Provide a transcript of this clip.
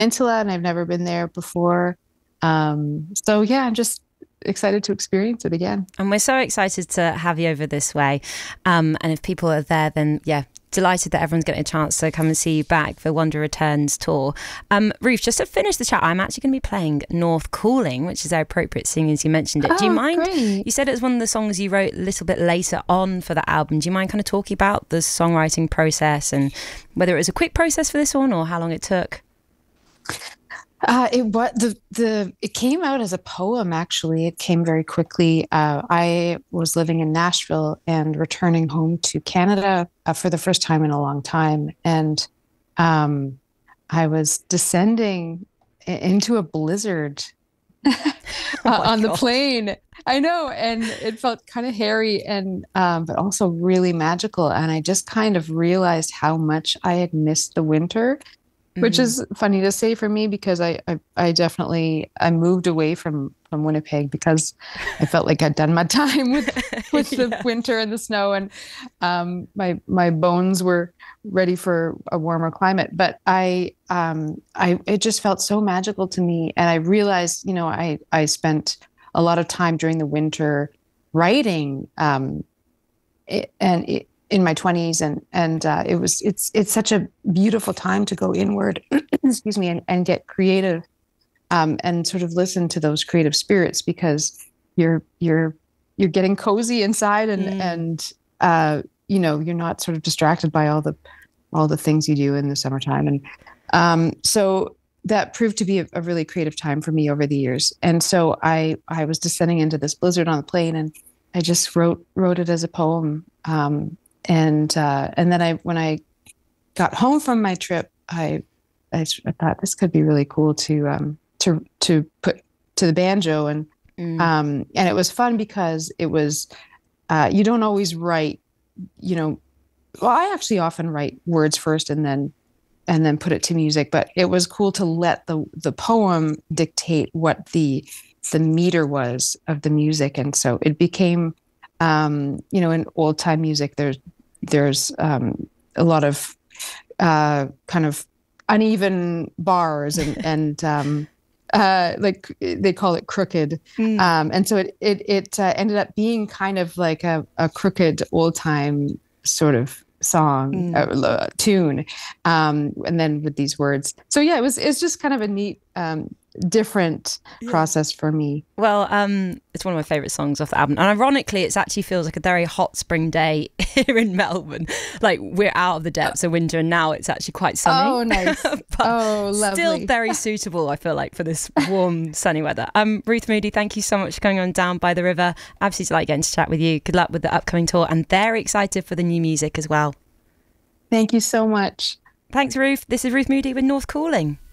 Peninsula, and I've never been there before. So yeah, I'm just excited to experience it again. And we're so excited to have you over this way. And if people are there, then yeah, delighted that everyone's getting a chance to come and see you back for Wonder Returns tour. Ruth, just to finish the chat, I'm actually going to be playing North Calling, which is very appropriate seeing as you mentioned it. Do you Oh, mind? great. You said it was one of the songs you wrote a little bit later on for the album. Do you mind kind of talking about the songwriting process and whether it was a quick process for this one or how long it took? It came out as a poem actually. It came very quickly. I was living in Nashville and returning home to Canada for the first time in a long time, and um, I was descending into a blizzard Oh my on the God. plane. I know, and it felt kind of hairy and but also really magical. And I just kind of realized how much I had missed the winter, which Mm, is funny to say for me because I definitely I moved away from Winnipeg because I felt like I'd done my time with the yeah. winter and the snow, and my bones were ready for a warmer climate. But I it just felt so magical to me, and I realized, I spent a lot of time during the winter writing, in my 20s, and it's such a beautiful time to go inward, excuse me, and get creative, and sort of listen to those creative spirits because you're you're you're getting cozy inside, Mm. and you're not sort of distracted by all the things you do in the summertime. And so that proved to be a really creative time for me over the years. And so I was descending into this blizzard on the plane, and I just wrote it as a poem. And then when I got home from my trip, I thought this could be really cool to put to the banjo. Mm. And it was fun because it was, you don't always write, you know well, I actually often write words first and then put it to music, but it was cool to let the poem dictate what the meter was of the music. And so it became, in old time music, there's a lot of kind of uneven bars, and like they call it crooked. Mm. And so it ended up being kind of like a crooked old time sort of song, Mm. tune, and then with these words. So yeah, it's just kind of a neat, different Yeah. process for me. Well, it's one of my favourite songs off the album. And ironically, it actually feels like a very hot spring day here in Melbourne. Like we're out of the depths of winter and now it's actually quite sunny. Oh, nice. But Oh, still lovely. very suitable, I feel like, for this warm, sunny weather. Ruth Moody, thank you so much for going on Down by the River. Absolutely like getting to chat with you. Good luck with the upcoming tour and very excited for the new music as well. Thank you so much. Thanks, Ruth. This is Ruth Moody with North Calling.